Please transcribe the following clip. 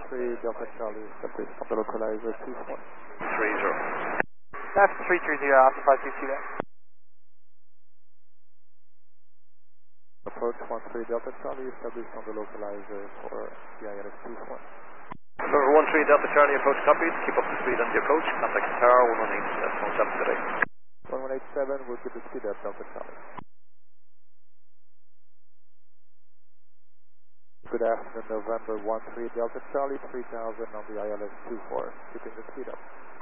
Delta Charlie, establish on the localizer 24. 30. That's 330, Alpha 522 there. Approach 13 Delta Charlie, established on the localizer for CILS 24. Silver 13 Delta Charlie, approach copied. Keep up the speed on the approach. Contact Tower 118.7 today. 1187, we'll keep the speed up Delta Charlie. Good afternoon, November 13 Delta Charlie, 3000 on the ILS 24, keeping the speed up.